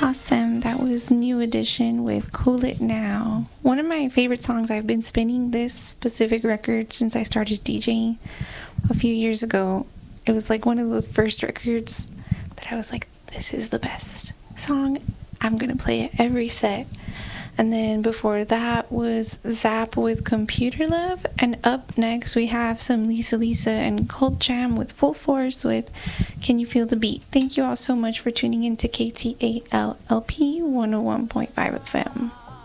Awesome. That was New Edition with Cool It Now. One of my favorite songs. I've been spinning this specific record since I started DJing a few years ago. It was like one of the first records that I was like, this is the best song. I'm going to play it every set. And then before that was Zap with Computer Love. And up next we have some Lisa Lisa and Cult Jam with Full Force with Can You Feel the Beat. Thank you all so much for tuning in to KTALLP 101.5 FM.